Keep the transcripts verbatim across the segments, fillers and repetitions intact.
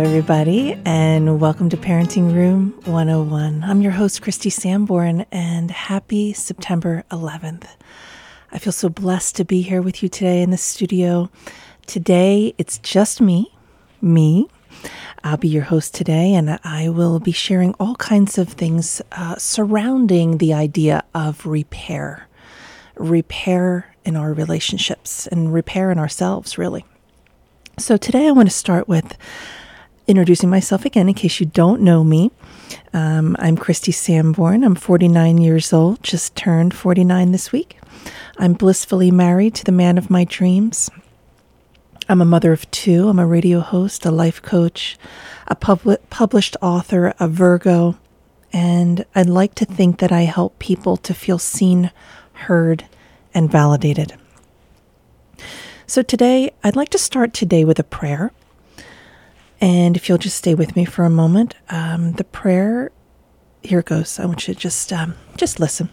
Everybody, and welcome to Parenting Room one oh one. I'm your host, Christy Sanborn, and happy September eleventh. I feel so blessed to be here with you today in the studio. Today, it's just me, me. I'll be your host today, and I will be sharing all kinds of things uh, surrounding the idea of repair. Repair in our relationships and repair in ourselves, really. So today I want to start with introducing myself again in case you don't know me. Um, I'm Christy Sanborn. I'm forty-nine years old, just turned forty-nine this week. I'm blissfully married to the man of my dreams. I'm a mother of two. I'm a radio host, a life coach, a pub- published author, a Virgo, and I'd like to think that I help people to feel seen, heard, and validated. So today, I'd like to start today with a prayer. And if you'll just stay with me for a moment, um, the prayer, here it goes. I want you to just, um, just listen.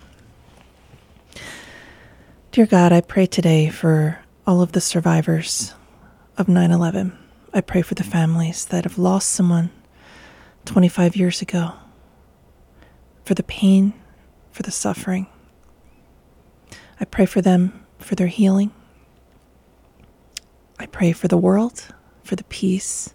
Dear God, I pray today for all of the survivors of nine eleven. I pray for the families that have lost someone twenty-five years ago, for the pain, for the suffering. I pray for them, for their healing. I pray for the world, for the peace.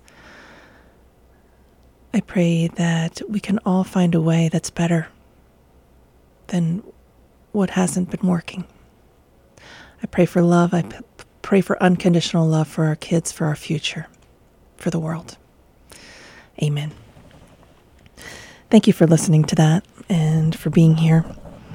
I pray that we can all find a way that's better than what hasn't been working. I pray for love. I p- pray for unconditional love for our kids, for our future, for the world. Amen. Thank you for listening to that and for being here.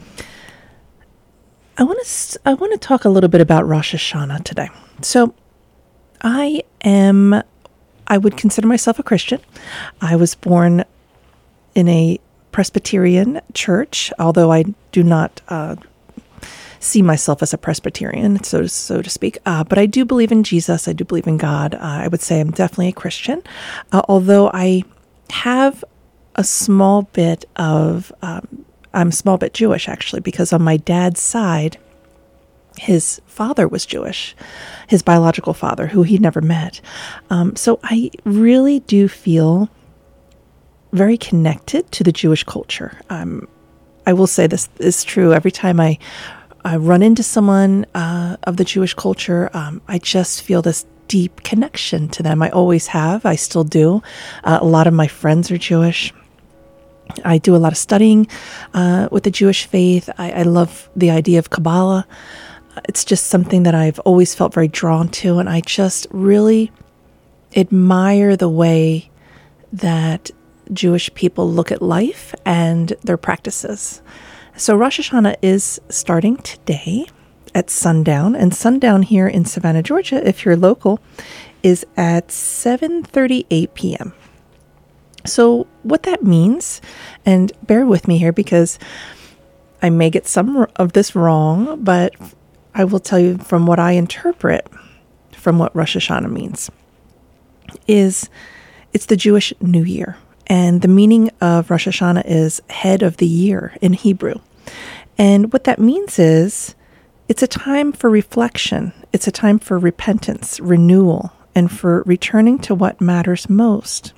I want to I want to talk a little bit about Rosh Hashanah today. So I am I would consider myself a Christian. I was born in a Presbyterian church, although I do not uh, see myself as a Presbyterian, so to, so to speak. Uh, but I do believe in Jesus. I do believe in God. Uh, I would say I'm definitely a Christian, uh, although I have a small bit of, um, I'm a small bit Jewish, actually, because on my dad's side, his father was Jewish, his biological father, who he never met. Um, so I really do feel very connected to the Jewish culture. Um, I will say this is true. Every time I, I run into someone uh, of the Jewish culture, um, I just feel this deep connection to them. I always have. I still do. Uh, a lot of my friends are Jewish. I do a lot of studying uh, with the Jewish faith. I, I love the idea of Kabbalah. It's just something that I've always felt very drawn to, and I just really admire the way that Jewish people look at life and their practices. So Rosh Hashanah is starting today at sundown, and sundown here in Savannah, Georgia, if you're local, is at seven thirty-eight p.m. So what that means, and bear with me here because I may get some of this wrong, but I will tell you from what I interpret from what Rosh Hashanah means, is it's the Jewish New Year. And the meaning of Rosh Hashanah is head of the year in Hebrew. And what that means is it's a time for reflection. It's a time for repentance, renewal, and for returning to what matters most.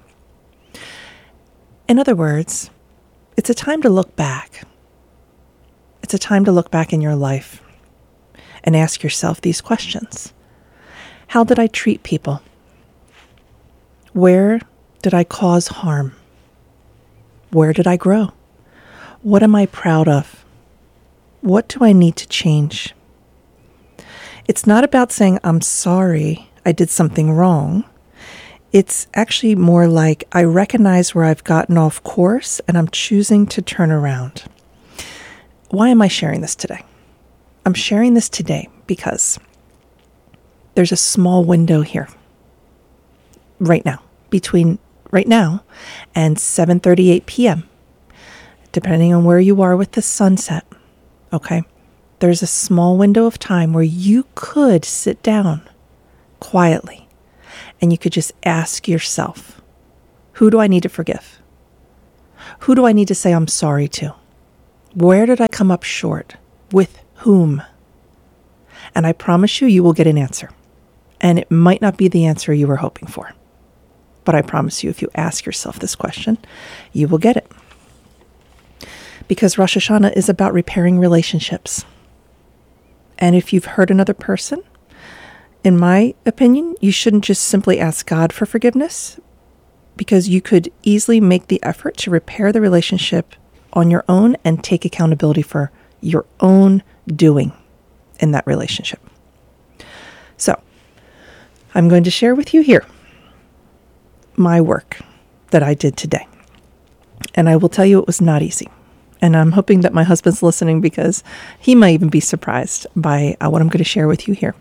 In other words, it's a time to look back. It's a time to look back in your life and ask yourself these questions. How did I treat people? Where did I cause harm? Where did I grow? What am I proud of? What do I need to change? It's not about saying, I'm sorry, I did something wrong. It's actually more like I recognize where I've gotten off course and I'm choosing to turn around. Why am I sharing this today? I'm sharing this today because there's a small window here right now, between right now and seven thirty-eight p.m., depending on where you are with the sunset, okay? There's a small window of time where you could sit down quietly and you could just ask yourself, who do I need to forgive? Who do I need to say I'm sorry to? Where did I come up short? With whom? And I promise you, you will get an answer. And it might not be the answer you were hoping for. But I promise you, if you ask yourself this question, you will get it. Because Rosh Hashanah is about repairing relationships. And if you've hurt another person, in my opinion, you shouldn't just simply ask God for forgiveness, because you could easily make the effort to repair the relationship on your own and take accountability for your own doing in that relationship. So, I'm going to share with you here my work that I did today. And I will tell you it was not easy. And I'm hoping that my husband's listening, because he might even be surprised by uh, what I'm going to share with you here.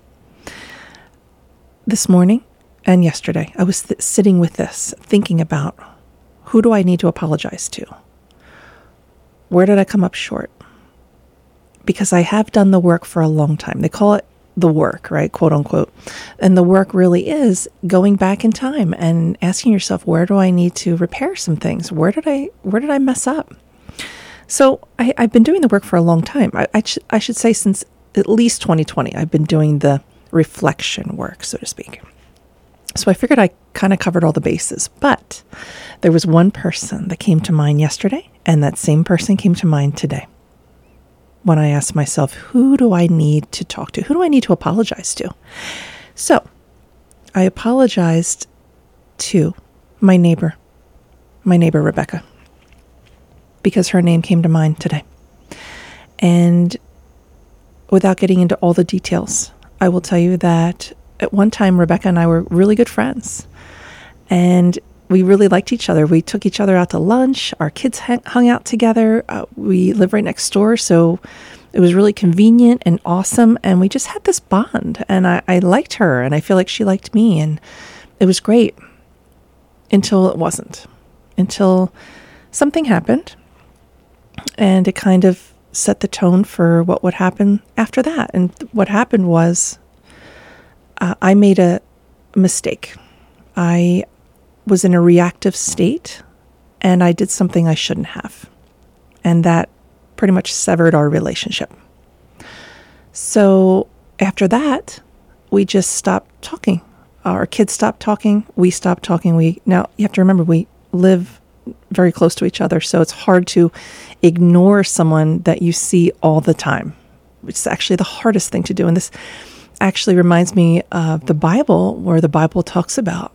This morning and yesterday, I was th- sitting with this, thinking about, who do I need to apologize to? Where did I come up short? Because I have done the work for a long time. They call it the work, right? Quote unquote. And the work really is going back in time and asking yourself, where do I need to repair some things? Where did I, where did I mess up? So I, I've been doing the work for a long time. I, I, sh- I should say since at least twenty twenty, I've been doing the reflection work, so to speak. So I figured I kind of covered all the bases, but there was one person that came to mind yesterday, and that same person came to mind today. When I asked myself, who do I need to talk to? Who do I need to apologize to? So I apologized to my neighbor, my neighbor Rebecca, because her name came to mind today. And without getting into all the details, I will tell you that at one time, Rebecca and I were really good friends. And we really liked each other. We took each other out to lunch. Our kids hang, hung out together. Uh, we live right next door, so it was really convenient and awesome. And we just had this bond. And I, I liked her, and I feel like she liked me. And it was great until it wasn't. Until something happened. And it kind of set the tone for what would happen after that. And what happened was uh, I made a mistake. I was in a reactive state, and I did something I shouldn't have. And that pretty much severed our relationship. So after that, we just stopped talking. Our kids stopped talking. We stopped talking. We now you have to remember, we live very close to each other, so it's hard to ignore someone that you see all the time. It's actually the hardest thing to do. And this actually reminds me of the Bible, where the Bible talks about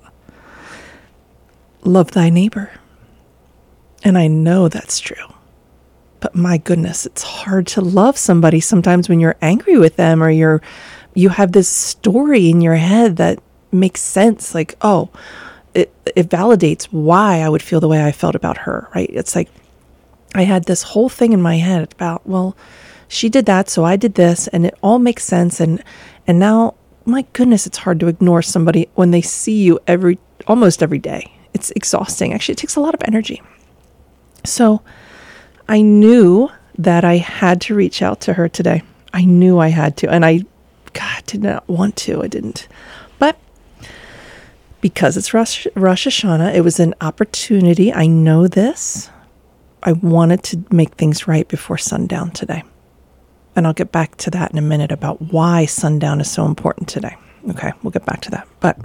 love thy neighbor. And I know that's true. But my goodness, it's hard to love somebody sometimes when you're angry with them, or you're you have this story in your head that makes sense. Like, oh, it, it validates why I would feel the way I felt about her, right? It's like I had this whole thing in my head about, well, she did that, so I did this, and it all makes sense. And and now, my goodness, it's hard to ignore somebody when they see you every almost every day. It's exhausting. Actually, it takes a lot of energy. So I knew that I had to reach out to her today. I knew I had to. And I, God, did not want to. I didn't. But because it's Rosh, Rosh Hashanah, it was an opportunity. I know this. I wanted to make things right before sundown today. And I'll get back to that in a minute about why sundown is so important today. Okay, we'll get back to that. But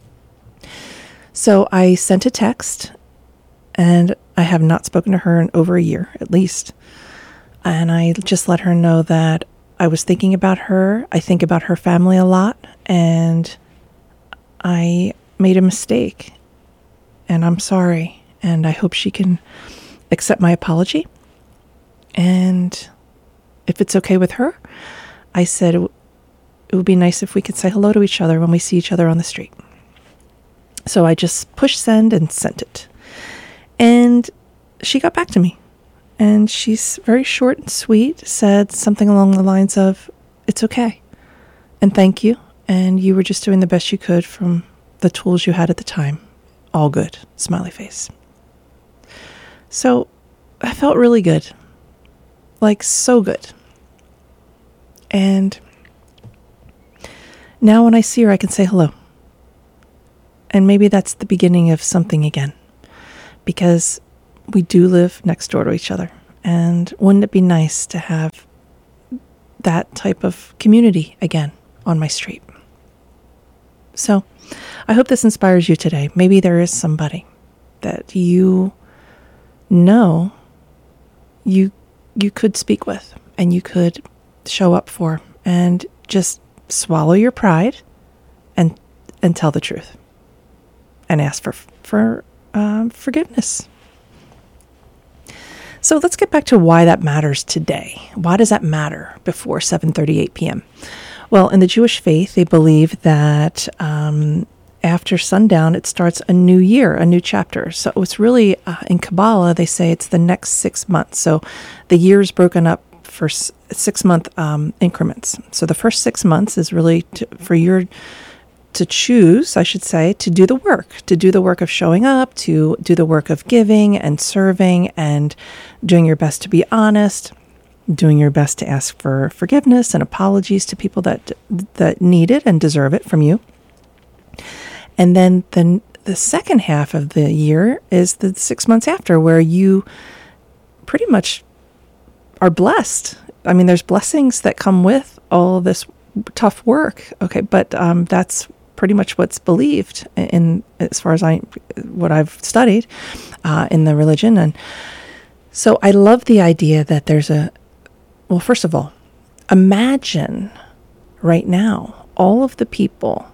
so I sent a text, and I have not spoken to her in over a year, at least. And I just let her know that I was thinking about her. I think about her family a lot, and I made a mistake, and I'm sorry. And I hope she can accept my apology. And if it's okay with her, I said it, w- it would be nice if we could say hello to each other when we see each other on the street. So I just pushed send and sent it. And she got back to me. And she's very short and sweet, said something along the lines of, it's okay. And thank you. And you were just doing the best you could from the tools you had at the time. All good. Smiley face. So I felt really good. Like, so good. And now when I see her, I can say hello. And maybe that's the beginning of something again. Because we do live next door to each other. And wouldn't it be nice to have that type of community again on my street? So I hope this inspires you today. Maybe there is somebody that you know you you could speak with and you could show up for, and just swallow your pride and and tell the truth and ask for for um, forgiveness. So let's get back to why that matters today. Why does that matter before seven thirty-eight p.m.? Well, in the Jewish faith, they believe that um, after sundown, it starts a new year, a new chapter. So it's really, uh, in Kabbalah, they say it's the next six months. So the year is broken up for s- six-month um, increments. So the first six months is really to, for your to choose, I should say, to do the work, to do the work of showing up, to do the work of giving and serving and doing your best to be honest, doing your best to ask for forgiveness and apologies to people that that need it and deserve it from you. And then the, the second half of the year is the six months after, where you pretty much are blessed. I mean, there's blessings that come with all this tough work. Okay, but um, that's pretty much what's believed in, as far as I, what I've studied uh, in the religion. And so I love the idea that there's a, well, first of all, imagine right now all of the people,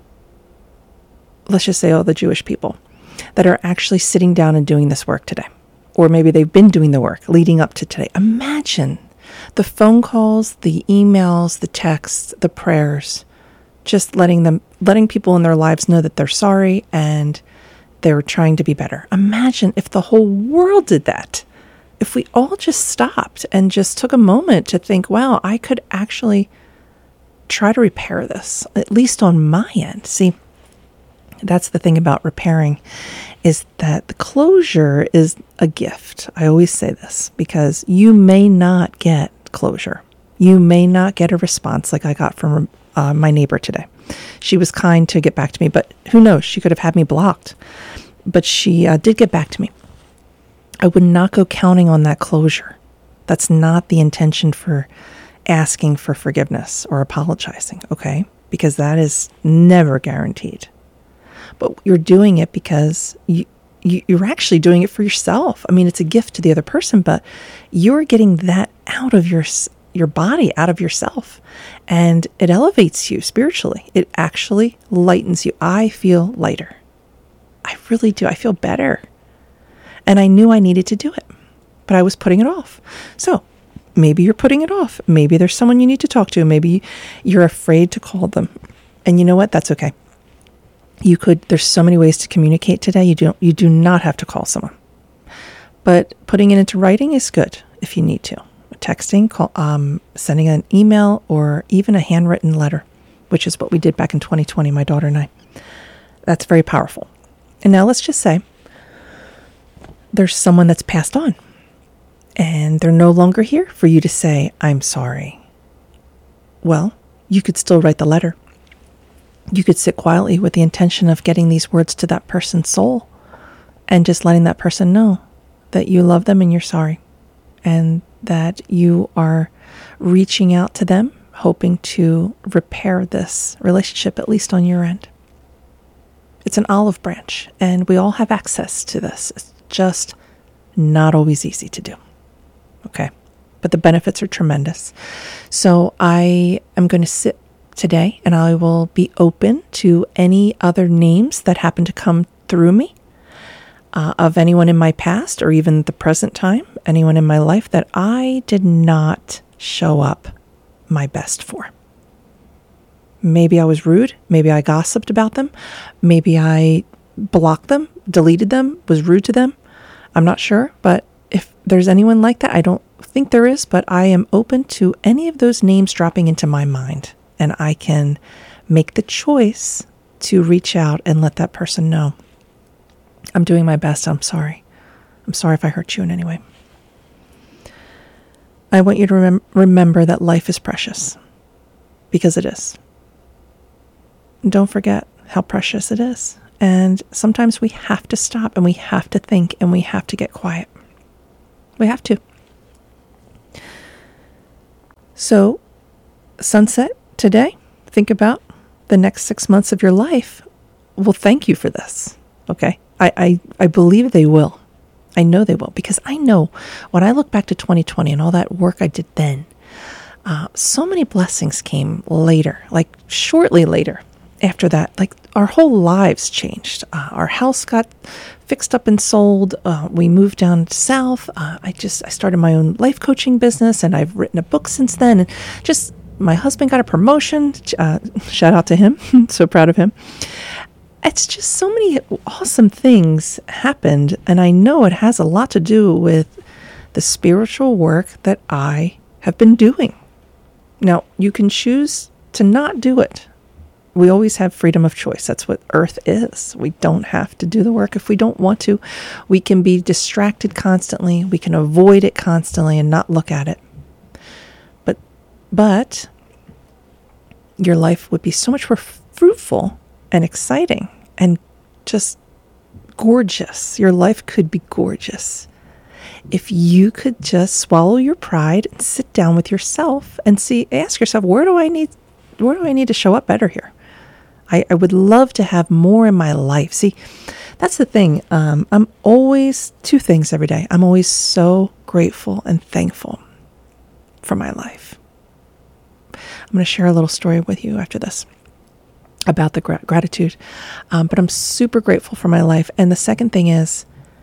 let's just say all the Jewish people that are actually sitting down and doing this work today. Or maybe they've been doing the work leading up to today. Imagine the phone calls, the emails, the texts, the prayers, just letting them, letting people in their lives know that they're sorry and they're trying to be better. Imagine if the whole world did that. If we all just stopped and just took a moment to think, wow, I could actually try to repair this, at least on my end. See, that's the thing about repairing, is that the closure is a gift. I always say this because you may not get closure. You may not get a response like I got from uh, my neighbor today. She was kind to get back to me, but who knows? She could have had me blocked. But she uh, did get back to me. I would not go counting on that closure. That's not the intention for asking for forgiveness or apologizing, okay? Because that is never guaranteed. But you're doing it because you, you, you're actually doing it for yourself. I mean, it's a gift to the other person, but you're getting that out of your your body, out of yourself. And it elevates you spiritually. It actually lightens you. I feel lighter. I really do. I feel better. And I knew I needed to do it, but I was putting it off. So maybe you're putting it off. Maybe there's someone you need to talk to. Maybe you're afraid to call them. And you know what? That's okay. You could, there's so many ways to communicate today. You don't, you do not have to call someone, but putting it into writing is good if you need to. Texting, call, um, sending an email, or even a handwritten letter, which is what we did back in twenty twenty, my daughter and I. That's very powerful. And now let's just say there's someone that's passed on and they're no longer here for you to say, I'm sorry. Well, you could still write the letter. You could sit quietly with the intention of getting these words to that person's soul and just letting that person know that you love them and you're sorry, and that you are reaching out to them, hoping to repair this relationship, at least on your end. It's an olive branch, and we all have access to this. It's just not always easy to do. Okay? But the benefits are tremendous. So I am going to sit today, and I will be open to any other names that happen to come through me, uh, of anyone in my past or even the present time, anyone in my life that I did not show up my best for. Maybe I was rude. Maybe I gossiped about them. Maybe I blocked them, deleted them, was rude to them. I'm not sure, but if there's anyone like that, I don't think there is, but I am open to any of those names dropping into my mind. And I can make the choice to reach out and let that person know, I'm doing my best. I'm sorry. I'm sorry if I hurt you in any way. I want you to rem- remember that life is precious, because it is. And don't forget how precious it is. And sometimes we have to stop and we have to think and we have to get quiet. We have to. So, sunset today, think about the next six months of your life. will thank you for this. Okay. I, I, I believe they will. I know they will, because I know when I look back to twenty twenty and all that work I did then, uh, so many blessings came later, like shortly later after that. Like our whole lives changed. Uh, our house got fixed up and sold. Uh, we moved down south. Uh, I just, I started my own life coaching business, and I've written a book since then. And just my husband got a promotion. Uh, shout out to him. So proud of him. It's just so many awesome things happened, and I know it has a lot to do with the spiritual work that I have been doing. Now, you can choose to not do it. We always have freedom of choice. That's what earth is. We don't have to do the work if we don't want to. We can be distracted constantly. We can avoid it constantly and not look at it. But, but your life would be so much more fruitful and exciting and just gorgeous. Your life could be gorgeous if you could just swallow your pride and sit down with yourself and see, ask yourself, where do I need, where do I need to show up better here? I, I would love to have more in my life. See, that's the thing. Um, I'm always two things every day. I'm always so grateful and thankful for my life. I'm going to share a little story with you after this about the gra- gratitude. Um, but I'm super grateful for my life. And the second thing is,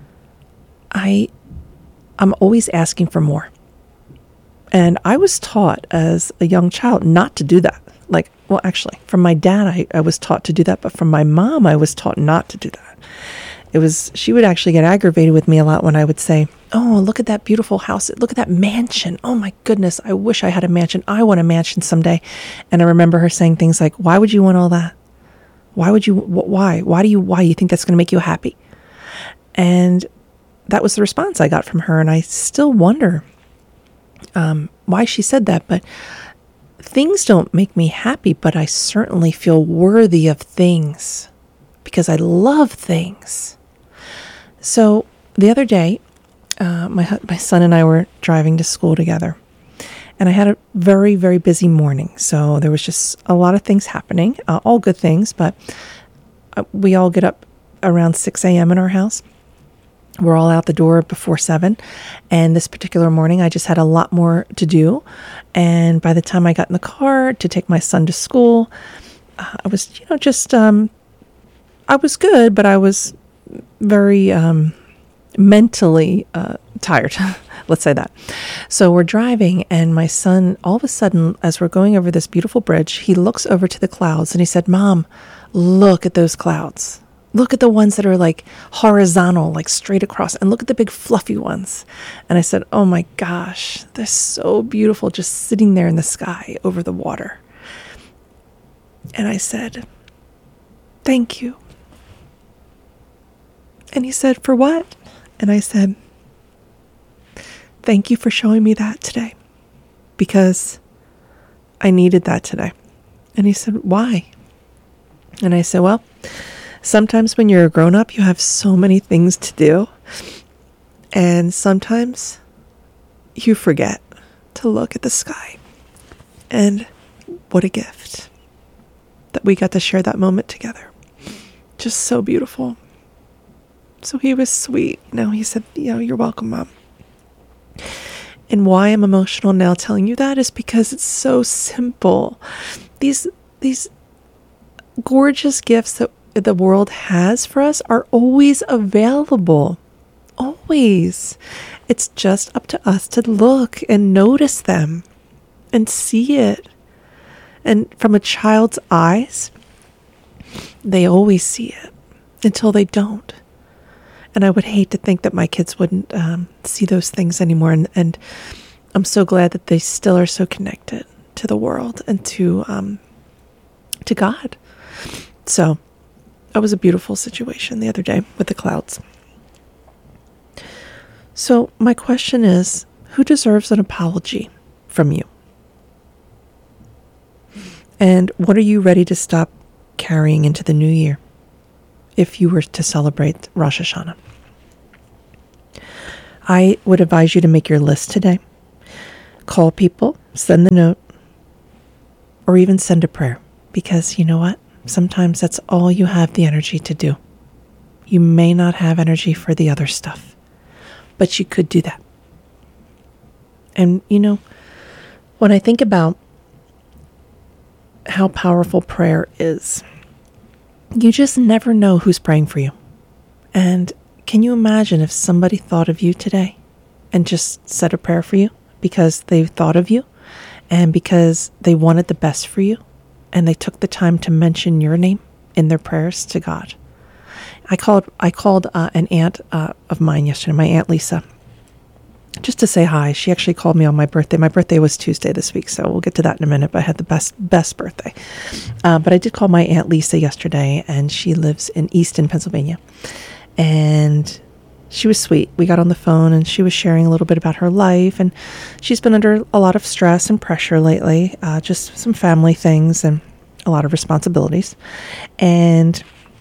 I, I'm always asking for more. And I was taught as a young child not to do that. Like, well, actually, from my dad, I, I was taught to do that. But from my mom, I was taught not to do that. It was, she would actually get aggravated with me a lot when I would say, oh, look at that beautiful house. Look at that mansion. Oh my goodness. I wish I had a mansion. I want a mansion someday. And I remember her saying things like, why would you want all that? Why would you, wh- why, why do you, why you think that's going to make you happy? And that was the response I got from her. And I still wonder um, why she said that, but things don't make me happy, but I certainly feel worthy of things because I love things. So the other day, uh, my hu- my son and I were driving to school together, and I had a very, very busy morning. So there was just a lot of things happening, uh, all good things, but uh, we all get up around six a.m. in our house. We're all out the door before seven. And this particular morning, I just had a lot more to do. And by the time I got in the car to take my son to school, uh, I was, you know, just, um, I was good, but I was very um, mentally uh, tired. Let's say that. So we're driving, and my son, all of a sudden, as we're going over this beautiful bridge, he looks over to the clouds and he said, Mom, look at those clouds. Look at the ones that are like horizontal, like straight across, and look at the big fluffy ones. And I said, oh my gosh, they're so beautiful just sitting there in the sky over the water. And I said, thank you. And he said, for what? And I said, thank you for showing me that today, because I needed that today. And he said, why? And I said, well, sometimes when you're a grown-up, you have so many things to do. And sometimes you forget to look at the sky. And what a gift that we got to share that moment together. Just so beautiful. So he was sweet. You know, he said, you know, you're welcome, Mom. And why I'm emotional now telling you that is because it's so simple. These, these gorgeous gifts that the world has for us are always available. Always. It's just up to us to look and notice them and see it. And from a child's eyes, they always see it until they don't. And I would hate to think that my kids wouldn't um, see those things anymore. And, and I'm so glad that they still are so connected to the world and to um, to God. So that was a beautiful situation the other day with the clouds. So my question is, who deserves an apology from you? And what are you ready to stop carrying into the new year if you were to celebrate Rosh Hashanah? I would advise you to make your list today. Call people, send the note, or even send a prayer. Because you know what? sometimes that's all you have the energy to do. You may not have energy for the other stuff, but you could do that. And, you know, when I think about how powerful prayer is, you just never know who's praying for you. And can you imagine if somebody thought of you today and just said a prayer for you because they thought of you and because they wanted the best for you and they took the time to mention your name in their prayers to God? I called I called uh, an aunt uh, of mine yesterday, my Aunt Lisa, just to say hi. She actually called me on my birthday. My birthday was Tuesday this week, so we'll get to that in a minute, but I had the best, best birthday. Uh, but I did call my Aunt Lisa yesterday, and she lives in Easton, Pennsylvania. And she was sweet. We got on the phone, and she was sharing a little bit about her life, and she's been under a lot of stress and pressure lately, uh, just some family things and a lot of responsibilities. And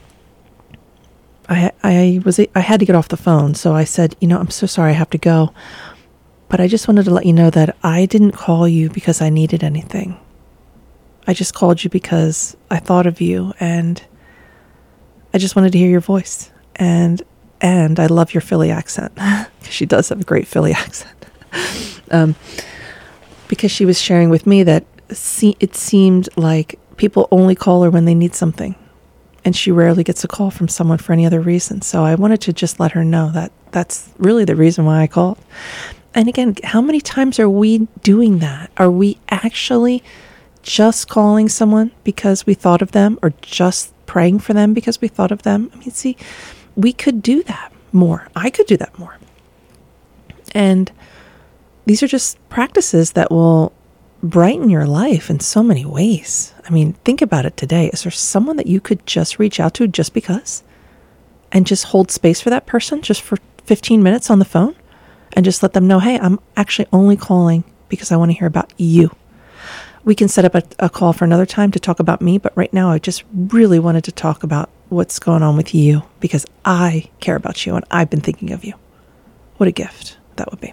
I I was I had to get off the phone, so I said, you know, I'm so sorry I have to go, but I just wanted to let you know that I didn't call you because I needed anything. I just called you because I thought of you, and I just wanted to hear your voice, and and I love your Philly accent. She does have a great Philly accent. um, because she was sharing with me that it seemed like people only call her when they need something. And she rarely gets a call from someone for any other reason. So I wanted to just let her know that that's really the reason why I called. And again, how many times are we doing that? Are we actually just calling someone because we thought of them, or just praying for them because we thought of them? I mean, see, we could do that more. I could do that more. And these are just practices that will brighten your life in so many ways. I mean, think about it today. Is there someone that you could just reach out to just because? And just hold space for that person just for fifteen minutes on the phone? And just let them know, hey, I'm actually only calling because I want to hear about you. We can set up a, a call for another time to talk about me, but right now I just really wanted to talk about what's going on with you because I care about you and I've been thinking of you. What a gift that would be.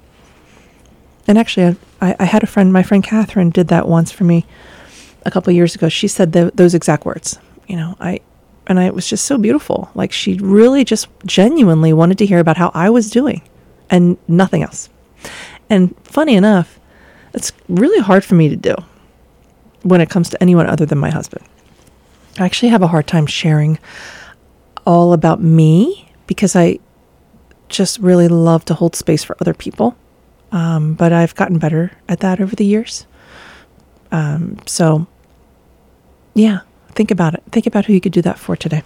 And actually, I, I had a friend, my friend Catherine did that once for me a couple of years ago. She said the, those exact words, you know, I, and I, it was just so beautiful. Like, she really just genuinely wanted to hear about how I was doing and nothing else. And funny enough, it's really hard for me to do when it comes to anyone other than my husband. I actually have a hard time sharing all about me because I just really love to hold space for other people. Um, but I've gotten better at that over the years. Um, so, yeah, think about it. Think about who you could do that for today.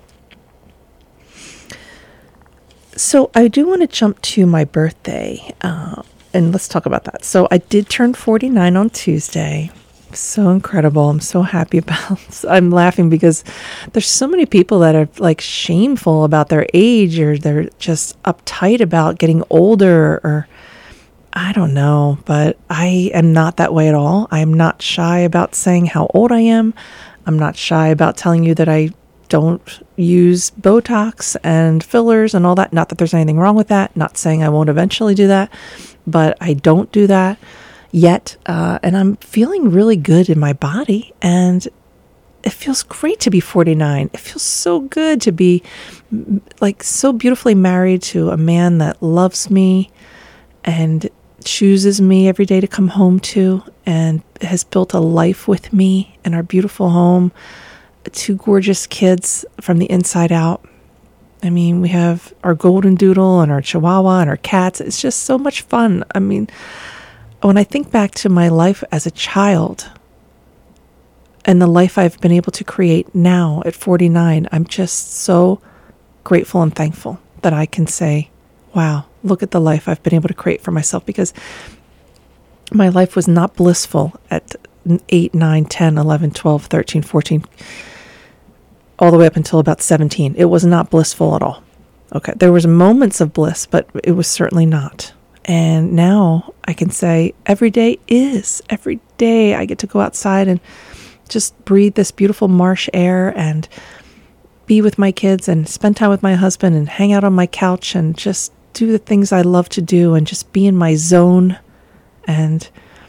So I do want to jump to my birthday, uh, and let's talk about that. So I did turn forty-nine on Tuesday. So incredible. I'm so happy about it. I'm laughing because there's so many people that are like shameful about their age, or they're just uptight about getting older, or I don't know, but I am not that way at all. I am not shy about saying how old I am. I'm not shy about telling you that I don't use Botox and fillers and all that. Not that there's anything wrong with that. Not saying I won't eventually do that, but I don't do that yet. Uh, and I'm feeling really good in my body, and it feels great to be forty-nine. It feels so good to be like so beautifully married to a man that loves me and chooses me every day to come home to, and has built a life with me in our beautiful home. Two gorgeous kids from the inside out. I mean, we have our golden doodle and our chihuahua and our cats. It's just so much fun. I mean, when I think back to my life as a child and the life I've been able to create now at forty-nine, I'm just so grateful and thankful that I can say, wow, look at the life I've been able to create for myself, because my life was not blissful at eight, nine, ten, eleven, twelve, thirteen, fourteen, all the way up until about seventeen. It was not blissful at all. Okay, there was moments of bliss, but it was certainly not. And now I can say every day is. Every day I get to go outside and just breathe this beautiful marsh air and be with my kids and spend time with my husband and hang out on my couch and just do the things I love to do and just be in my zone. And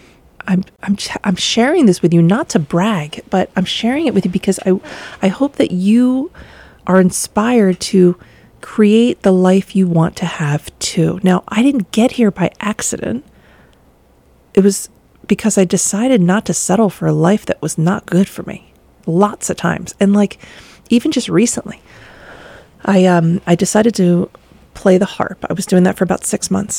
I'm I'm I'm sharing this with you not to brag, but I'm sharing it with you because I I hope that you are inspired to create the life you want to have too. Now, I didn't get here by accident. It was because I decided not to settle for a life that was not good for me. Lots of times. And like even just recently, I um I decided to play the harp. I was doing that for about six months.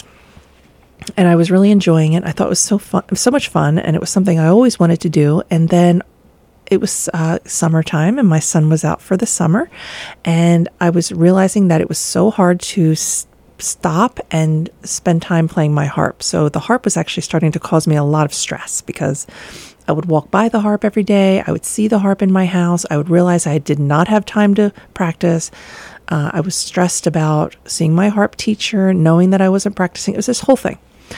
And I was really enjoying it. I thought it was so fun, so much fun, and it was something I always wanted to do. And then it was uh, summertime, and my son was out for the summer, and I was realizing that it was so hard to s- stop and spend time playing my harp. So the harp was actually starting to cause me a lot of stress because I would walk by the harp every day. I would see the harp in my house. I would realize I did not have time to practice. Uh, I was stressed about seeing my harp teacher, knowing that I wasn't practicing. It was this whole thing.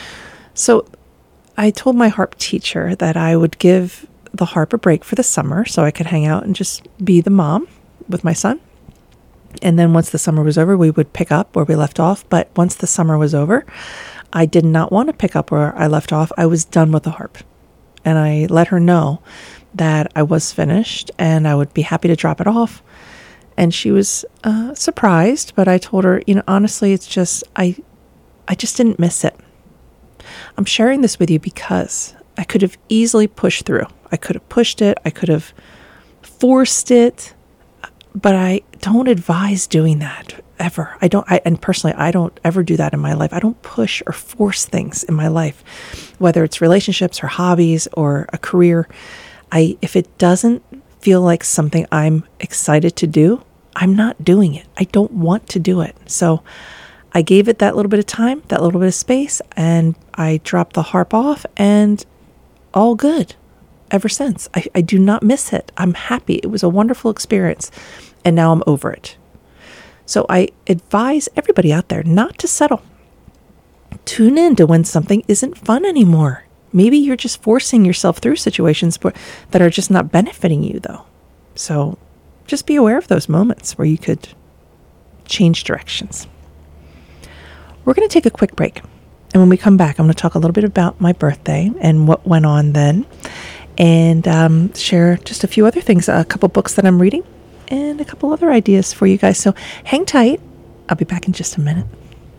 So I told my harp teacher that I would give the harp a break for the summer so I could hang out and just be the mom with my son. And then once the summer was over, we would pick up where we left off. But once the summer was over, I did not want to pick up where I left off. I was done with the harp. And I let her know that I was finished and I would be happy to drop it off. And she was uh, surprised, but I told her, you know, honestly, it's just, I, I just didn't miss it. I'm sharing this with you because I could have easily pushed through. I could have pushed it. I could have forced it, but I don't advise doing that ever. I don't, I, and personally, I don't ever do that in my life. I don't push or force things in my life, whether it's relationships or hobbies or a career. I, if it doesn't feel like something I'm excited to do, I'm not doing it. I don't want to do it. So I gave it that little bit of time, that little bit of space, and I dropped the harp off, and all good ever since. I, I do not miss it. I'm happy. It was a wonderful experience, and now I'm over it. So I advise everybody out there not to settle. Tune in to when something isn't fun anymore. Maybe you're just forcing yourself through situations that are just not benefiting you, though. So just be aware of those moments where you could change directions. We're going to take a quick break. And when we come back, I'm going to talk a little bit about my birthday and what went on then, and um, share just a few other things, a couple books that I'm reading, and a couple other ideas for you guys. So hang tight. I'll be back in just a minute.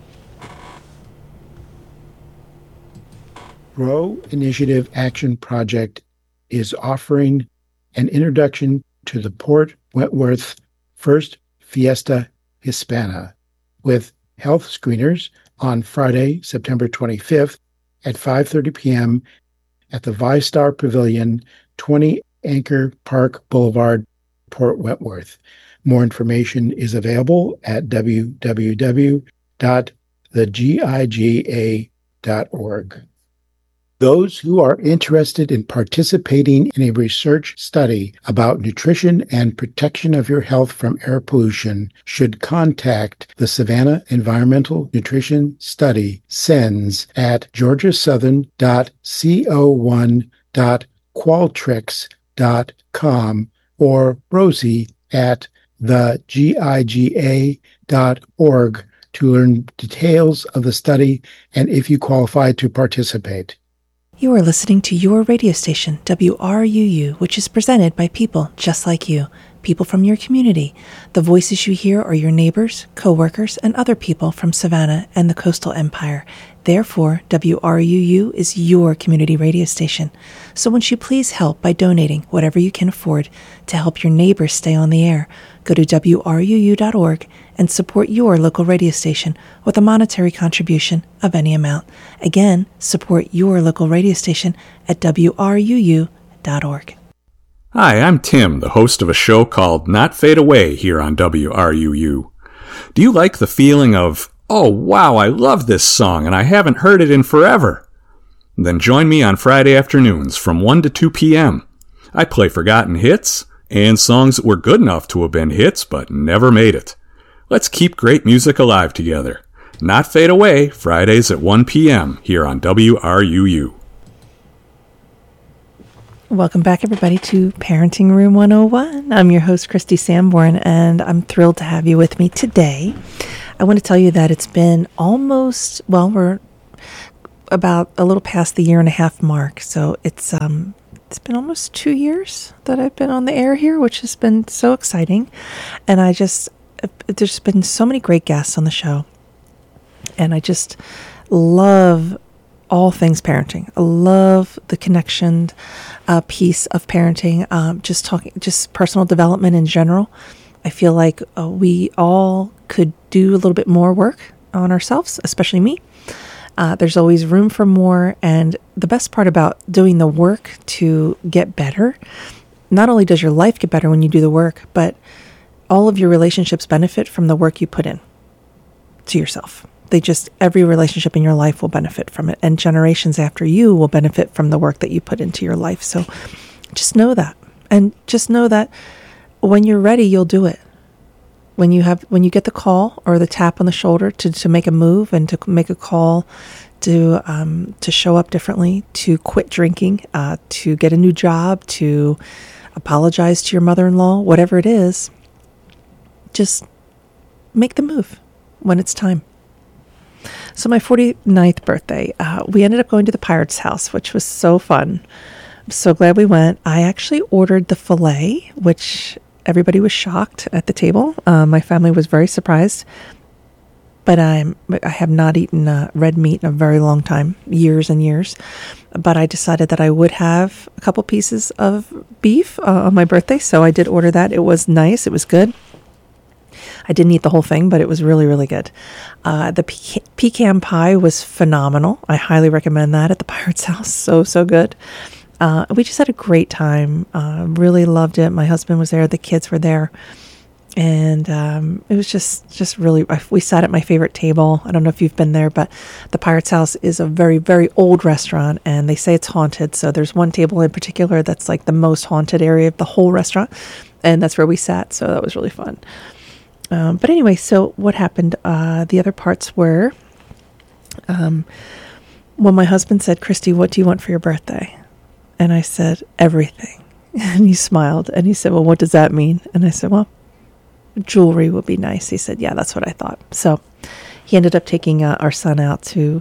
Grow Initiative Action Project is offering an introduction to the Port Wentworth First Fiesta Hispana with health screeners on Friday, September twenty-fifth at five thirty p.m. at the ViStar Pavilion, twenty Anchor Park Boulevard, Port Wentworth. More information is available at w w w dot the giga dot org. Those who are interested in participating in a research study about nutrition and protection of your health from air pollution should contact the Savannah Environmental Nutrition Study, S E N S, at georgia southern dot co one dot qualtrics dot com or Rosie at the giga dot org to learn details of the study and if you qualify to participate. You are listening to your radio station, W R U U, which is presented by people just like you, people from your community. The voices you hear are your neighbors, co-workers, and other people from Savannah and the Coastal Empire. Therefore, W R U U is your community radio station. So won't you please help by donating whatever you can afford to help your neighbors stay on the air? Go to w r u u dot org and support your local radio station with a monetary contribution of any amount. Again, support your local radio station at w r u u dot org. Hi, I'm Tim, the host of a show called Not Fade Away here on W R U U. Do you like the feeling of, oh wow, I love this song and I haven't heard it in forever? Then join me on Friday afternoons from one to two p.m. I play forgotten hits and songs that were good enough to have been hits but never made it. Let's keep great music alive together. Not Fade Away, Fridays at one p.m. here on W R U U. Welcome back, everybody, to Parenting Room one oh one. I'm your host, Christy Sanborn, and I'm thrilled to have you with me today. I want to tell you that it's been almost, well, we're about a little past the year and a half mark. So it's um, it's been almost two years that I've been on the air here, which has been so exciting. And I just, there's been so many great guests on the show. And I just love all things parenting. I love the connection uh, piece of parenting, um, just talking, just personal development in general. I feel like uh, we all could do a little bit more work on ourselves, especially me. Uh, there's always room for more. And the best part about doing the work to get better, not only does your life get better when you do the work, but all of your relationships benefit from the work you put in to yourself. They just, every relationship in your life will benefit from it. And generations after you will benefit from the work that you put into your life. So just know that. And just know that when you're ready, you'll do it. When you have, when you get the call or the tap on the shoulder to, to make a move and to make a call to um, to show up differently, to quit drinking, uh, to get a new job, to apologize to your mother-in-law, whatever it is, just make the move when it's time. So my forty-ninth birthday, uh, we ended up going to the Pirate's House, which was so fun. I'm so glad we went. I actually ordered the filet, which everybody was shocked at the table. Uh, my family was very surprised. But I'm, I have not eaten uh, red meat in a very long time, years and years. But I decided that I would have a couple pieces of beef uh, on my birthday. So I did order that. It was nice. It was good. I didn't eat the whole thing, but it was really, really good. Uh, the pe- pecan pie was phenomenal. I highly recommend that at the Pirate's House. So, so good. Uh, we just had a great time. Uh, really loved it. My husband was there. The kids were there. And um, it was just, just really, we sat at my favorite table. I don't know if you've been there, but the Pirate's House is a very, very old restaurant. And they say it's haunted. So there's one table in particular that's like the most haunted area of the whole restaurant. And that's where we sat. So that was really fun. Um, but anyway, so what happened? Uh, the other parts were um, when my husband said, Christy, what do you want for your birthday? And I said, everything. And he smiled and he said, well, what does that mean? And I said, well, jewelry would be nice. He said, yeah, that's what I thought. So he ended up taking uh, our son out to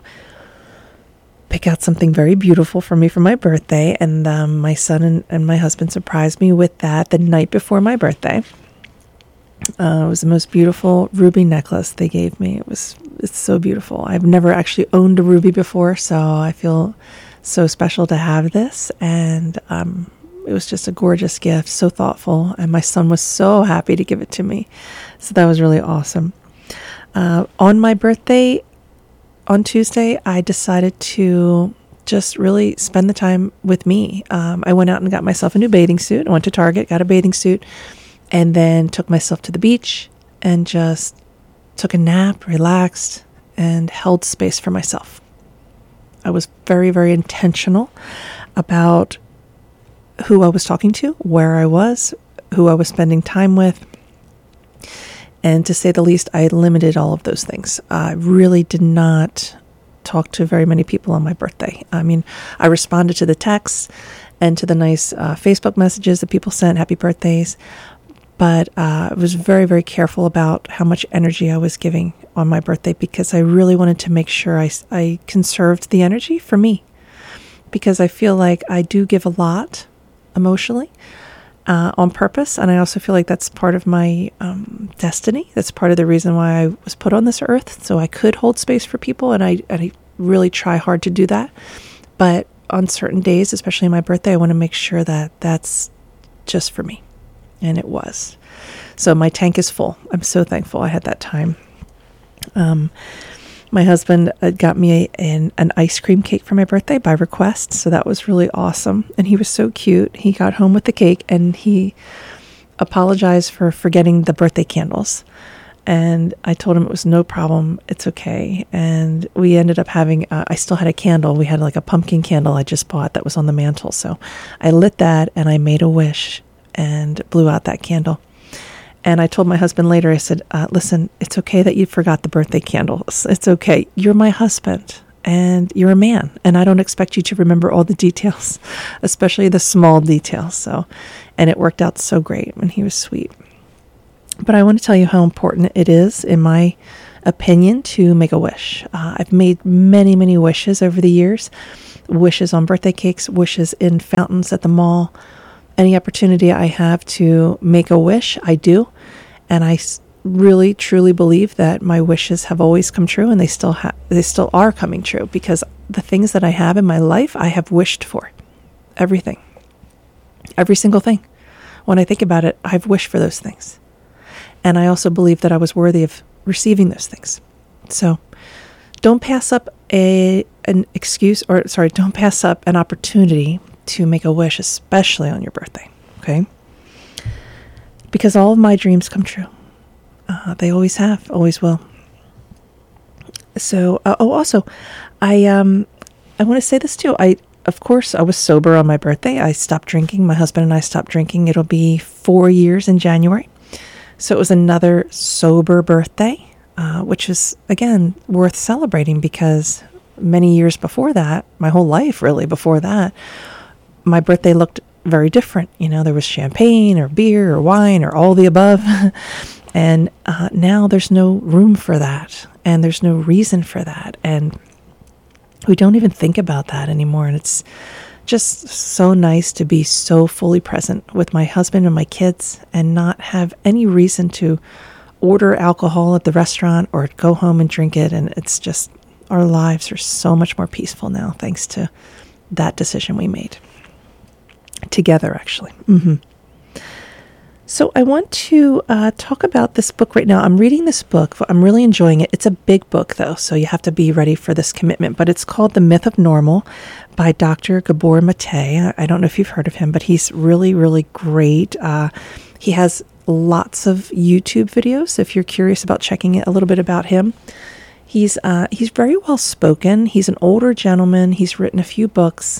pick out something very beautiful for me for my birthday. And um, my son and, and my husband surprised me with that the night before my birthday. Uh, it was the most beautiful ruby necklace they gave me. It was, it's so beautiful. I've never actually owned a ruby before, so I feel so special to have this. And um, it was just a gorgeous gift, so thoughtful. And my son was so happy to give it to me. So that was really awesome. Uh, on my birthday, on Tuesday, I decided to just really spend the time with me. Um, I went out and got myself a new bathing suit. I went to Target, got a bathing suit, and then took myself to the beach and just took a nap, relaxed, and held space for myself. I was very, very intentional about who I was talking to, where I was, who I was spending time with. And to say the least, I limited all of those things. I really did not talk to very many people on my birthday. I mean, I responded to the texts and to the nice uh, Facebook messages that people sent, happy birthdays. But uh, I was very, very careful about how much energy I was giving on my birthday because I really wanted to make sure I, I conserved the energy for me. Because I feel like I do give a lot emotionally uh, on purpose. And I also feel like that's part of my um, destiny. That's part of the reason why I was put on this earth. So I could hold space for people. And I, and I really try hard to do that. But on certain days, especially my birthday, I want to make sure that that's just for me. And it was. So my tank is full. I'm so thankful I had that time. Um, my husband uh, got me a, an, an ice cream cake for my birthday by request. So that was really awesome. And he was so cute. He got home with the cake and he apologized for forgetting the birthday candles. And I told him it was no problem. It's okay. And we ended up having, uh, I still had a candle. We had like a pumpkin candle I just bought that was on the mantle. So I lit that and I made a wish and blew out that candle. And I told my husband later, I said, uh, listen, it's okay that you forgot the birthday candles. It's okay. You're my husband and you're a man. And I don't expect you to remember all the details, especially the small details. So, and it worked out so great and he was sweet. But I want to tell you how important it is in my opinion to make a wish. Uh, I've made many, many wishes over the years. Wishes on birthday cakes, wishes in fountains at the mall. Any opportunity I have to make a wish, I do. And I really, truly believe that my wishes have always come true, and they still ha- they still are coming true, because the things that I have in my life, I have wished for. Everything. Every single thing. When I think about it, I've wished for those things. And I also believe that I was worthy of receiving those things. So don't pass up a an excuse, or sorry, don't pass up an opportunity to make a wish, especially on your birthday, okay? Because all of my dreams come true. Uh, they always have, always will. So, uh, oh, also, I um, I want to say this too. I, of course, I was sober on my birthday. I stopped drinking. My husband and I stopped drinking. It'll be four years in January. So it was another sober birthday, uh, which is, again, worth celebrating, because many years before that, my whole life really before that, my birthday looked very different. You know, there was champagne or beer or wine or all the above. And uh, now there's no room for that. And there's no reason for that. And we don't even think about that anymore. And it's just so nice to be so fully present with my husband and my kids, and not have any reason to order alcohol at the restaurant or go home and drink it. And it's just, our lives are so much more peaceful now, thanks to that decision we made. Together, actually. Mm-hmm. So I want to uh, talk about this book right now. I'm reading this book. I'm really enjoying it. It's a big book, though, so you have to be ready for this commitment. But it's called The Myth of Normal by Doctor Gabor Mate. I don't know if you've heard of him, but he's really, really great. Uh, he has lots of YouTube videos, if you're curious about checking it, a little bit about him. He's uh, he's very well spoken. He's an older gentleman. He's written a few books.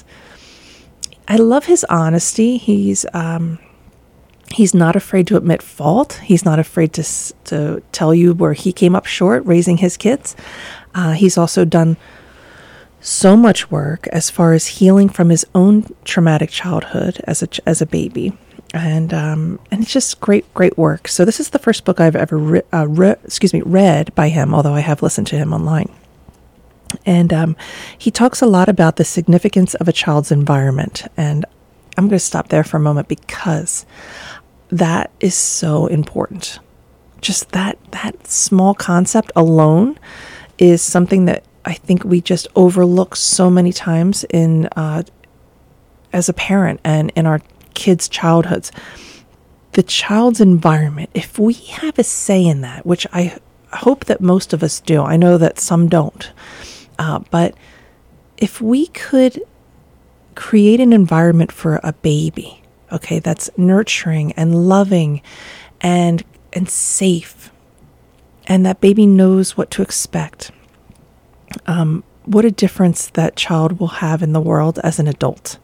I love his honesty. He's um, he's not afraid to admit fault. He's not afraid to to tell you where he came up short raising his kids. Uh, he's also done so much work as far as healing from his own traumatic childhood as a as a baby. And um, and it's just great, great work. So this is the first book I've ever re- uh, re- excuse me read by him, although I have listened to him online. And um, he talks a lot about the significance of a child's environment. And I'm going to stop there for a moment, because that is so important. Just that that small concept alone is something that I think we just overlook so many times in uh, as a parent and in our kids' childhoods. The child's environment, if we have a say in that, which I hope that most of us do, I know that some don't, uh, but if we could create an environment for a baby, okay, that's nurturing and loving and and safe, and that baby knows what to expect, um, what a difference that child will have in the world as an adult.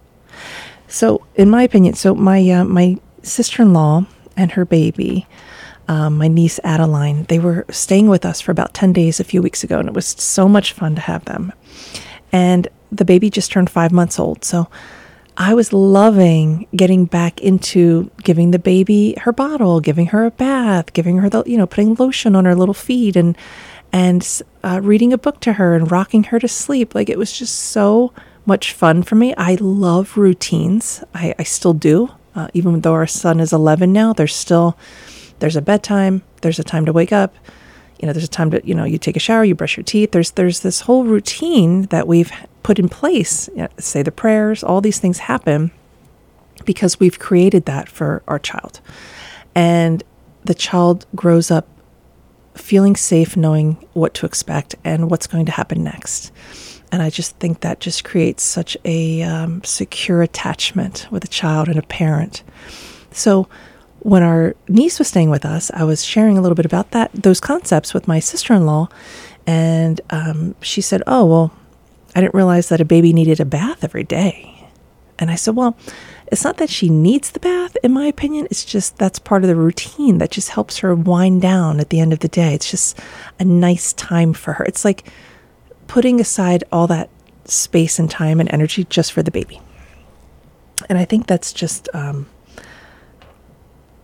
So, in my opinion, so my uh, my sister-in-law and her baby, um, my niece Adeline, they were staying with us for about ten days a few weeks ago, and it was so much fun to have them. And the baby just turned five months old, so I was loving getting back into giving the baby her bottle, giving her a bath, giving her the, you know, putting lotion on her little feet, and and uh, reading a book to her and rocking her to sleep. Like, it was just so much fun for me. I love routines. I, I still do. Uh, even though our son is eleven now, there's still, there's a bedtime, there's a time to wake up, you know, there's a time to, you know, you take a shower, you brush your teeth. There's, there's this whole routine that we've put in place, you know, say the prayers, all these things happen because we've created that for our child. And the child grows up feeling safe, knowing what to expect and what's going to happen next. And I just think that just creates such a um, secure attachment with a child and a parent. So when our niece was staying with us, I was sharing a little bit about that, those concepts with my sister-in-law. And um, she said, oh, well, I didn't realize that a baby needed a bath every day. And I said, well, it's not that she needs the bath, in my opinion. It's just that's part of the routine that just helps her wind down at the end of the day. It's just a nice time for her. It's like putting aside all that space and time and energy just for the baby. And I think that's just, um,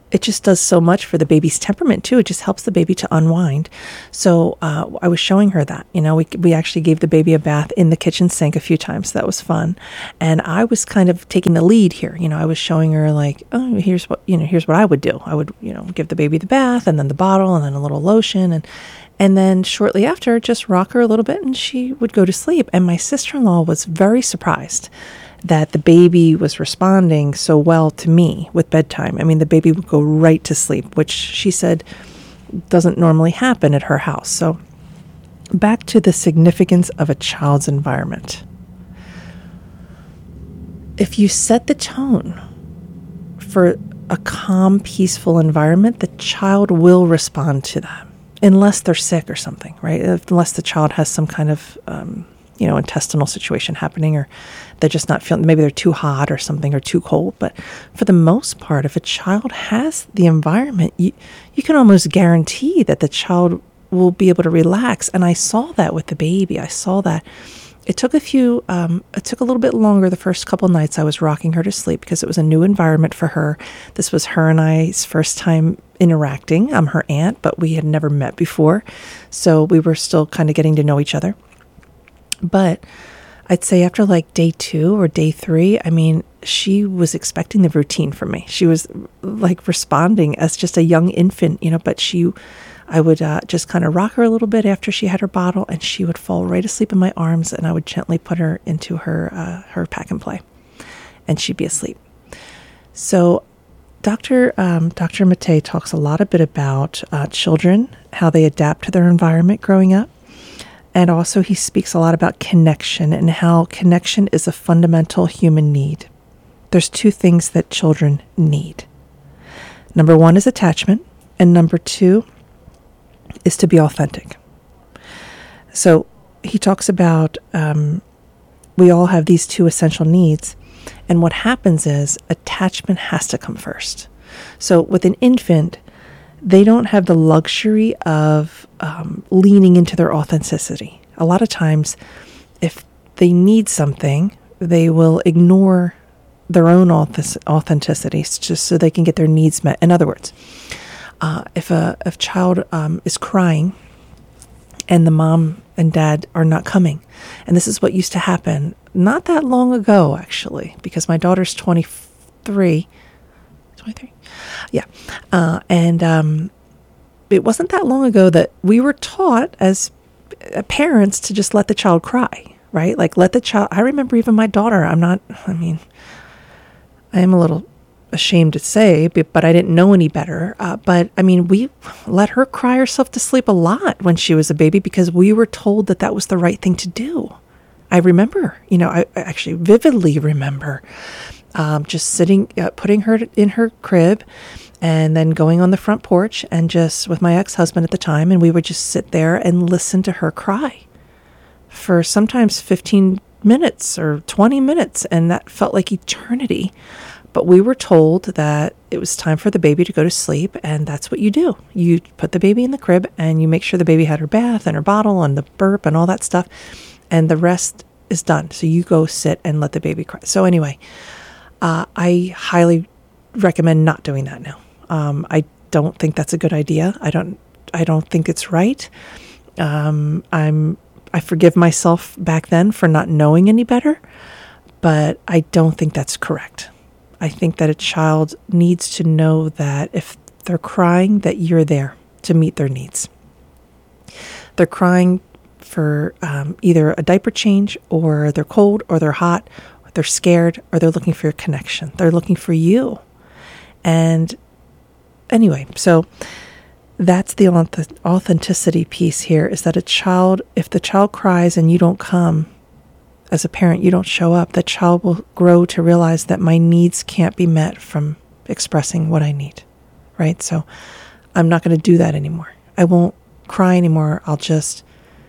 it just does so much for the baby's temperament too. It just helps the baby to unwind. So uh, I was showing her that, you know, we we actually gave the baby a bath in the kitchen sink a few times. That was fun. And I was kind of taking the lead here. You know, I was showing her like, oh, here's what, you know, here's what I would do. I would, you know, give the baby the bath and then the bottle and then a little lotion. And, and then shortly after, just rock her a little bit and she would go to sleep. And my sister-in-law was very surprised that the baby was responding so well to me with bedtime. I mean, the baby would go right to sleep, which she said doesn't normally happen at her house. So back to the significance of a child's environment. If you set the tone for a calm, peaceful environment, the child will respond to that, unless they're sick or something, right? Unless the child has some kind of um, you know, intestinal situation happening, or they're just not feeling, maybe they're too hot or something, or too cold. But for the most part, if a child has the environment, you, you can almost guarantee that the child will be able to relax. And I saw that with the baby. I saw that. It took a few, um, it took a little bit longer the first couple nights I was rocking her to sleep because it was a new environment for her. This was her and I's first time interacting. I'm her aunt, but we had never met before. So we were still kind of getting to know each other. But I'd say after like day two or day three, I mean, she was expecting the routine from me. She was like responding as just a young infant, you know, but she, I would uh, just kind of rock her a little bit after she had her bottle and she would fall right asleep in my arms and I would gently put her into her, uh, her pack and play and she'd be asleep. So Doctor Um, Doctor Mattei talks a lot a bit about uh, children, how they adapt to their environment growing up. And also he speaks a lot about connection and how connection is a fundamental human need. There's two things that children need. Number one is attachment, and number two is to be authentic. So he talks about um, we all have these two essential needs, and what happens is attachment has to come first. So with an infant, they don't have the luxury of um, leaning into their authenticity. A lot of times, if they need something, they will ignore their own authenticity just so they can get their needs met. In other words, uh, if a if child um, is crying and the mom and dad are not coming, and this is what used to happen not that long ago, actually, because my daughter's twenty-three. twenty-three? Yeah. Uh, and um, it wasn't that long ago that we were taught as parents to just let the child cry, right? Like let the child, I remember even my daughter, I'm not, I mean, I am a little ashamed to say, but, but I didn't know any better. Uh, but I mean, we let her cry herself to sleep a lot when she was a baby because we were told that that was the right thing to do. I remember, you know, I, I actually vividly remember Um, just sitting, uh, putting her in her crib and then going on the front porch and just with my ex-husband at the time. And we would just sit there and listen to her cry for sometimes fifteen minutes or twenty minutes. And that felt like eternity. But we were told that it was time for the baby to go to sleep. And that's what you do. You put the baby in the crib and you make sure the baby had her bath and her bottle and the burp and all that stuff. And the rest is done. So you go sit and let the baby cry. So anyway, Uh, I highly recommend not doing that now. Um, I don't think that's a good idea. I don't. I don't think it's right. Um, I'm. I forgive myself back then for not knowing any better, but I don't think that's correct. I think that a child needs to know that if they're crying, that you're there to meet their needs. They're crying for um, either a diaper change, or they're cold, or they're hot. They're scared, or they're looking for your connection. They're looking for you. And anyway, so that's the authenticity piece here, is that a child, if the child cries and you don't come, as a parent, you don't show up, the child will grow to realize that my needs can't be met from expressing what I need, right? So I'm not going to do that anymore. I won't cry anymore. I'll just,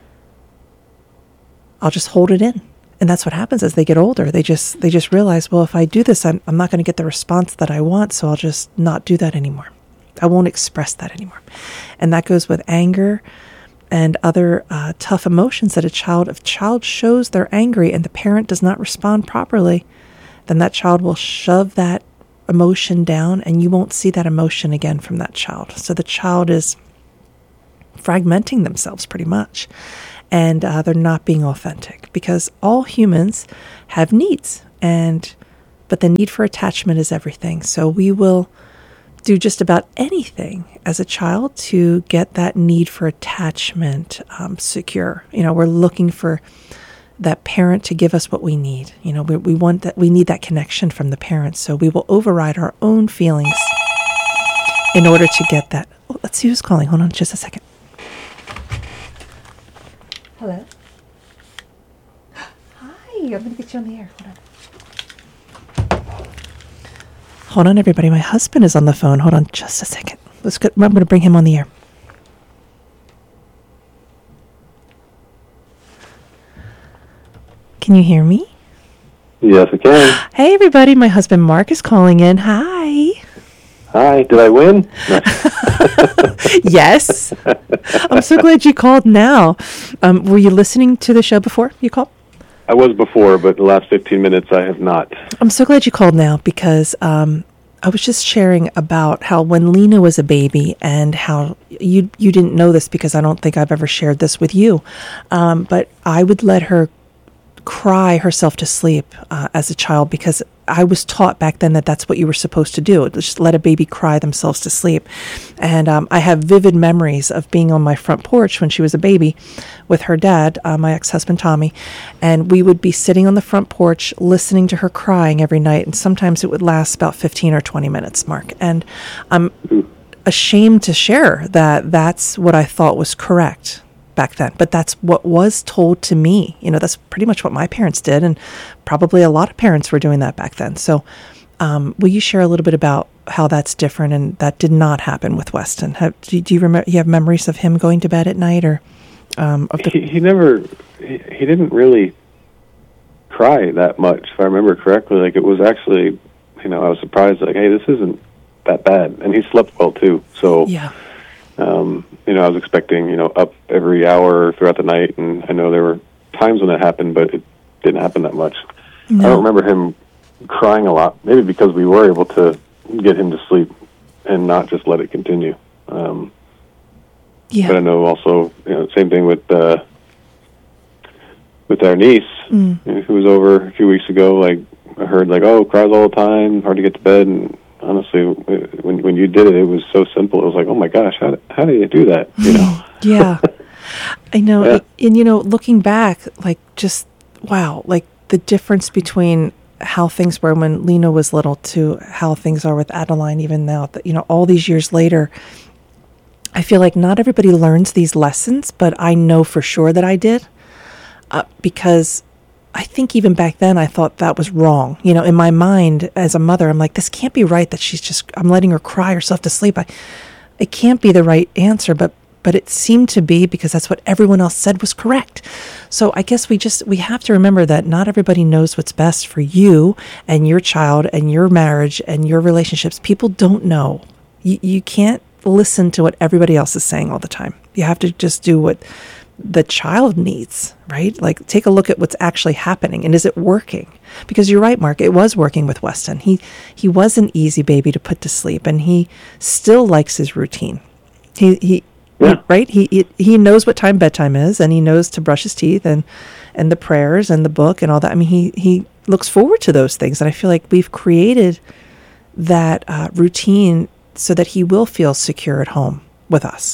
I'll just hold it in. And that's what happens as they get older. They just they just realize, well, if I do this, I'm, I'm not going to get the response that I want, so I'll just not do that anymore. I won't express that anymore. And that goes with anger and other uh, tough emotions that a child, if a child shows they're angry and the parent does not respond properly, then that child will shove that emotion down, and you won't see that emotion again from that child. So the child is fragmenting themselves pretty much, and uh, they're not being authentic, because all humans have needs, and but the need for attachment is everything. So we will do just about anything as a child to get that need for attachment um, secure. You know, we're looking for that parent to give us what we need. You know, we, we want that, we need that connection from the parents. So we will override our own feelings in order to get that. Oh, let's see who's calling. Hold on just a second. Hello. Hi, I'm going to get you on the air. Hold on. Hold on, everybody. My husband is on the phone. Hold on just a second. Let's go. I'm going to bring him on the air. Can you hear me? Yes, I can. Hey, everybody. My husband, Mark, is calling in. Hi. Hi. Did I win? Yes. I'm so glad you called now. Um, were you listening to the show before you called? I was before, but the last fifteen minutes I have not. I'm so glad you called now, because um, I was just sharing about how when Lena was a baby, and how you you didn't know this because I don't think I've ever shared this with you, um, but I would let her cry herself to sleep uh, as a child, because I was taught back then that that's what you were supposed to do. Just let a baby cry themselves to sleep. And um, I have vivid memories of being on my front porch when she was a baby with her dad, uh, my ex-husband Tommy, and we would be sitting on the front porch listening to her crying every night, and sometimes it would last about fifteen or twenty minutes, Mark. And I'm ashamed to share that that's what I thought was correct back then, but that's what was told to me. You know, that's pretty much what my parents did, and probably a lot of parents were doing that back then. So um, will you share a little bit about how that's different, and that did not happen with Weston? Have, do, do you remember, you have memories of him going to bed at night, or um, of the... he, he never he, he didn't really cry that much, if I remember correctly. Like, it was actually, you know, I was surprised, like, hey, this isn't that bad. And he slept well too, so yeah. Um, you know, I was expecting, you know, up every hour throughout the night, and I know there were times when that happened, but it didn't happen that much. No. I don't remember him crying a lot, maybe because we were able to get him to sleep and not just let it continue. Um, yeah. But I know also, you know, same thing with uh, with our niece, mm. you know, who was over a few weeks ago. Like, I heard, like, oh, cries all the time, hard to get to bed, and honestly, when when you did it, it was so simple. It was like, oh my gosh, how how do you do that? You know? Yeah, I know. Yeah. And, and you know, looking back, like, just wow, like the difference between how things were when Lena was little to how things are with Adeline even now. That, you know, all these years later, I feel like not everybody learns these lessons, but I know for sure that I did, uh, because I think even back then I thought that was wrong. You know, in my mind as a mother, I'm like, this can't be right that she's just, I'm letting her cry herself to sleep. I, it can't be the right answer, but but it seemed to be, because that's what everyone else said was correct. So I guess we just, we have to remember that not everybody knows what's best for you and your child and your marriage and your relationships. People don't know. You, you can't listen to what everybody else is saying all the time. You have to just do what the child needs, right? Like, take a look at what's actually happening, and is it working? Because you're right, Mark, it was working with Weston. He he was an easy baby to put to sleep, and he still likes his routine. He he, yeah. he right? He, he he knows what time bedtime is, and he knows to brush his teeth, and and the prayers and the book and all that. I mean, he he looks forward to those things, and I feel like we've created that uh, routine so that he will feel secure at home with us.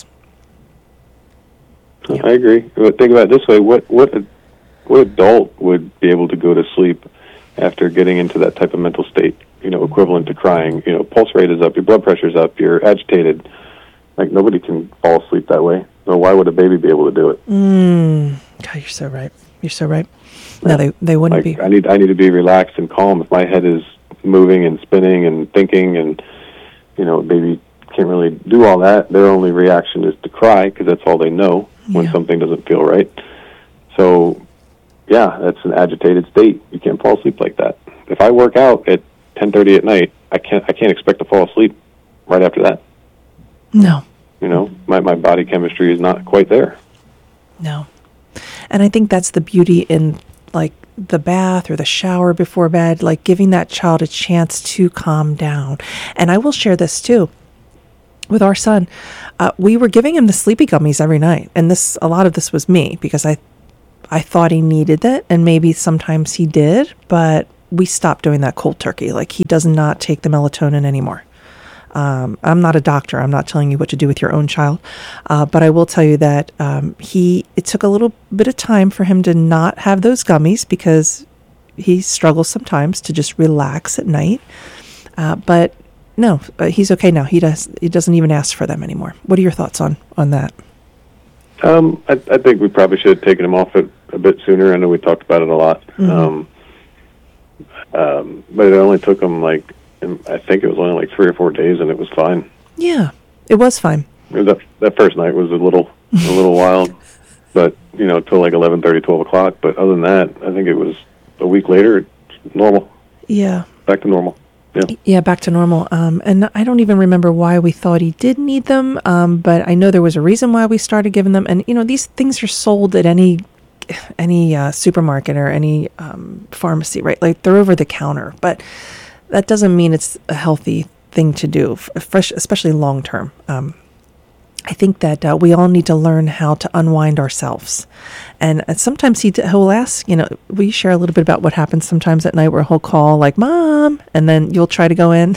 Yeah. I agree. But think about it this way: what what what adult would be able to go to sleep after getting into that type of mental state? You know, equivalent to crying. You know, pulse rate is up, your blood pressure's up, you're agitated. Like, nobody can fall asleep that way. So why would a baby be able to do it? Mm. God, you're so right. You're so right. No, yeah. they they wouldn't like, be. I need I need to be relaxed and calm. If my head is moving and spinning and thinking, and you know, a baby can't really do all that. Their only reaction is to cry, because that's all they know when yeah. something doesn't feel right. So, yeah, that's an agitated state. You can't fall asleep like that. If I work out at ten thirty at night, I can't I can't expect to fall asleep right after that. No. You know, my, my body chemistry is not quite there. No. And I think that's the beauty in, like, the bath or the shower before bed, like giving that child a chance to calm down. And I will share this too. With our son, uh, we were giving him the sleepy gummies every night. And this, a lot of this was me because I, I thought he needed it, and maybe sometimes he did, but we stopped doing that cold turkey. Like, he does not take the melatonin anymore. Um, I'm not a doctor. I'm not telling you what to do with your own child. Uh, but I will tell you that um, he, it took a little bit of time for him to not have those gummies because he struggles sometimes to just relax at night. Uh, but no, uh, he's okay now. He does. He doesn't even ask for them anymore. What are your thoughts on, on that? Um, I, I think we probably should have taken him off it a bit sooner. I know we talked about it a lot. Mm-hmm. Um, um, but it only took him like, I think it was only like three or four days, and it was fine. Yeah, it was fine. It was that, that first night was a little a little wild, but, you know, till like eleven thirty, twelve o'clock. But other than that, I think it was a week later, it's normal. Yeah. Back to normal. Yeah. Yeah, back to normal. Um, and I don't even remember why we thought he did need them, um, but I know there was a reason why we started giving them. And, you know, these things are sold at any any uh, supermarket or any um, pharmacy, right? Like, they're over the counter. But that doesn't mean it's a healthy thing to do, fresh, especially long term. Um, I think that uh, we all need to learn how to unwind ourselves. And uh, sometimes he d- he'll ask, you know, will you share a little bit about what happens sometimes at night where he'll call like, Mom, and then you'll try to go in.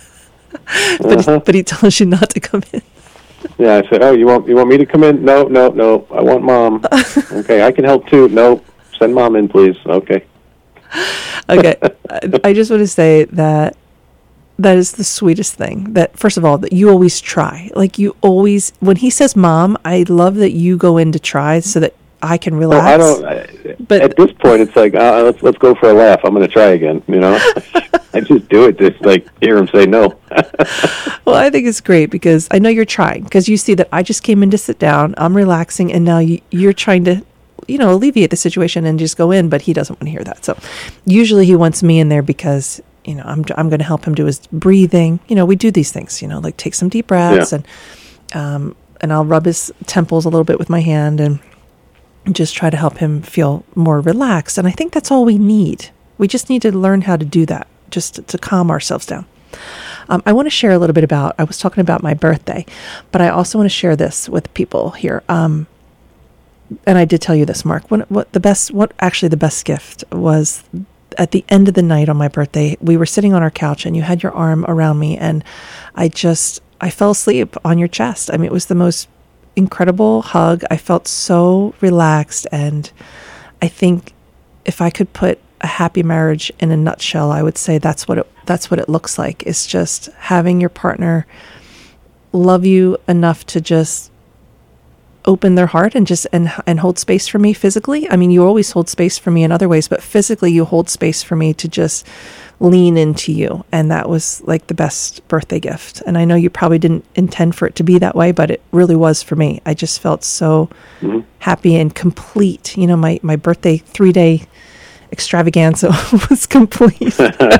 but, uh-huh. but he tells you not to come in. Yeah, I said, oh, you want you want me to come in? No, no, no, I want Mom. Okay, I can help too. No, send Mom in, please. Okay. Okay, I just want to say that that is the sweetest thing. That, first of all, that you always try. Like, you always, when he says Mom, I love that you go in to try so that I can relax. Well, I don't, I, but at this point, it's like, uh, let's let's go for a laugh. I'm going to try again, you know? I just do it to, like, hear him say no. Well, I think it's great because I know you're trying, because you see that I just came in to sit down, I'm relaxing, and now you, you're trying to, you know, alleviate the situation and just go in, but he doesn't want to hear that. So usually he wants me in there because, you know, I'm I'm going to help him do his breathing. You know, we do these things, you know, like take some deep breaths, yeah. and um, and I'll rub his temples a little bit with my hand and just try to help him feel more relaxed. And I think that's all we need. We just need to learn how to do that, just to, to calm ourselves down. Um, I want to share a little bit about, I was talking about my birthday, but I also want to share this with people here. Um, and I did tell you this, Mark, when, what the best, what actually the best gift was at the end of the night on my birthday. We were sitting on our couch and you had your arm around me, and I just, I fell asleep on your chest. I mean, it was the most incredible hug. I felt so relaxed, and I think if I could put a happy marriage in a nutshell, I would say that's what it, that's what it looks like. It's just having your partner love you enough to just open their heart and just and and hold space for me physically. I mean, you always hold space for me in other ways, but physically you hold space for me to just lean into you. And that was like the best birthday gift. And I know you probably didn't intend for it to be that way, but it really was for me. I just felt so mm-hmm. happy and complete. You know, my, my birthday three-day extravaganza was complete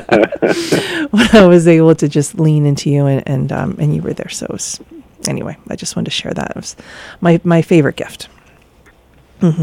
when I was able to just lean into you, and and, um, and you were there. So it was, anyway, I just wanted to share that. It was my, my favorite gift. Mm-hmm.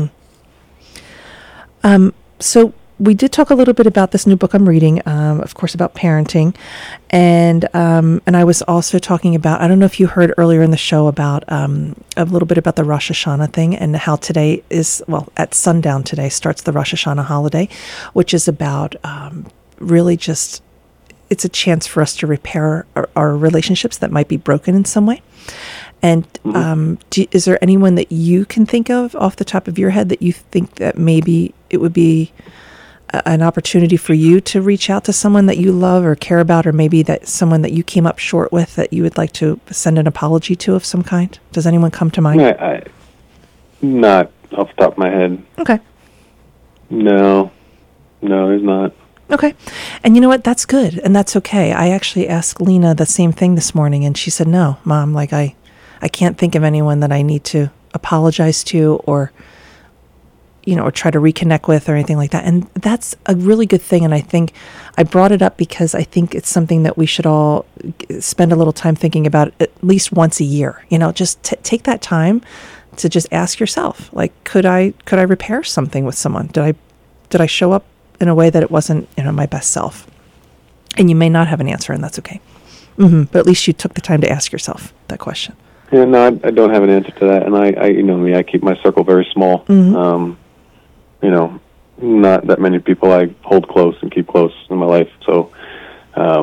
Um, so we did talk a little bit about this new book I'm reading, um, of course, about parenting. And um, and I was also talking about, I don't know if you heard earlier in the show about um, a little bit about the Rosh Hashanah thing, and how today is, well, at sundown today starts the Rosh Hashanah holiday, which is about um, really just, it's a chance for us to repair our, our relationships that might be broken in some way. And um, do, is there anyone that you can think of off the top of your head that you think that maybe it would be an opportunity for you to reach out to someone that you love or care about, or maybe that someone that you came up short with that you would like to send an apology to of some kind? Does anyone come to mind? I, I, not off the top of my head. Okay. No. No, there's not. Okay. And you know what? That's good. And that's okay. I actually asked Lena the same thing this morning, and she said, no, Mom, like I, I can't think of anyone that I need to apologize to or, you know, or try to reconnect with or anything like that. And that's a really good thing. And I think I brought it up because I think it's something that we should all spend a little time thinking about at least once a year. You know, just t- take that time to just ask yourself, like, could I, could I repair something with someone? Did I, Did I show up in a way that it wasn't, you know, my best self? And you may not have an answer, and that's okay. Mm-hmm. But at least you took the time to ask yourself that question. Yeah, no, I, I don't have an answer to that, and I, I, you know me, I keep my circle very small. Mm-hmm. Um, you know, not that many people I hold close and keep close in my life. So, um,